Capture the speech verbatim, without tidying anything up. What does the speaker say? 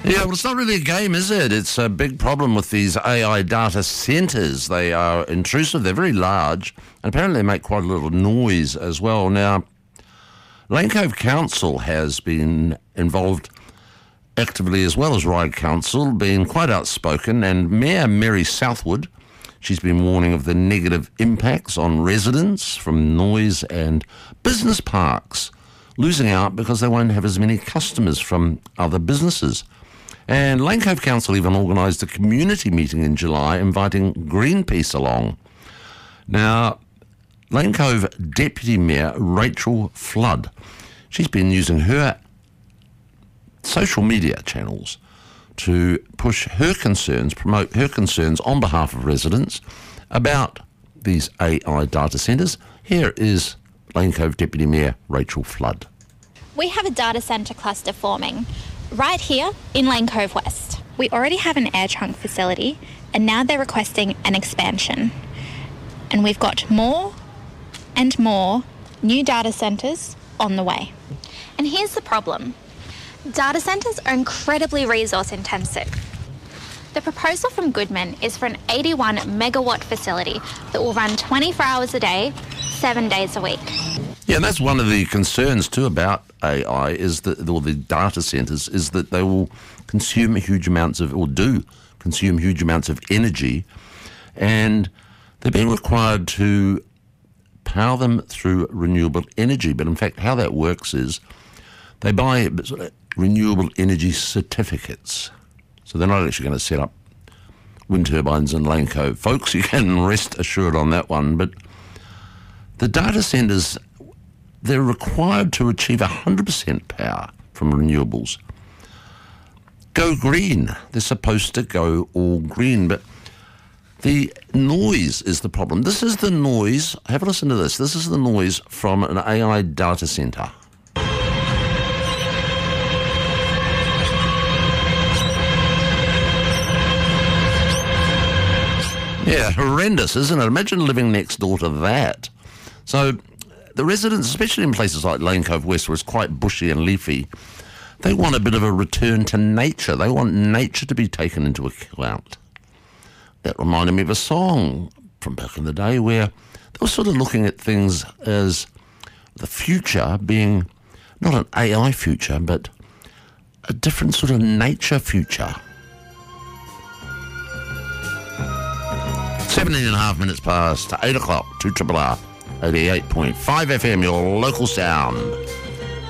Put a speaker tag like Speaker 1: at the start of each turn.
Speaker 1: Yeah, well, it's not really a game, is it? It's a big problem with these A I data centres. They are intrusive, they're very large, and apparently they make quite a little noise as well. Now, Lane Cove Council has been involved actively, as well as Ryde Council, being quite outspoken, and Mayor Mary Southwood, she's been warning of the negative impacts on residents from noise, and business parks losing out because they won't have as many customers from other businesses. And Lane Cove Council even organised a community meeting in July inviting Greenpeace along. Now, Lane Cove Deputy Mayor Rachel Flood, she's been using her social media channels to push her concerns, promote her concerns on behalf of residents about these A I data centres. Here is Lane Cove Deputy Mayor Rachel Flood.
Speaker 2: We have a data centre cluster forming right here in Lane Cove West. We already have an air trunk facility, and now they're requesting an expansion. And we've got more and more new data centres on the way. And here's the problem. Data centres are incredibly resource intensive. The proposal from Goodman is for an eighty-one megawatt facility that will run twenty-four hours a day, seven days a week.
Speaker 1: Yeah, and that's one of the concerns too about A I, is that, or the data centres, is that they will consume huge amounts of, or do consume huge amounts of energy, and they're being required to power them through renewable energy. But in fact, how that works is they buy renewable energy certificates. So they're not actually going to set up wind turbines in Lane Cove. Folks, you can rest assured on that one. But the data centres, they're required to achieve one hundred percent power from renewables. Go green. They're supposed to go all green. But the noise is the problem. This is the noise. Have a listen to this. This is the noise from an A I data centre. Yeah, horrendous, isn't it? Imagine living next door to that. So the residents, especially in places like Lane Cove West, where it's quite bushy and leafy, they want a bit of a return to nature. They want nature to be taken into account. That reminded me of a song from back in the day where they were sort of looking at things as the future being not an A I future, but a different sort of nature future. seventeen and a half minutes past eight o'clock, two R R R, eighty-eight point five F M, your local sound.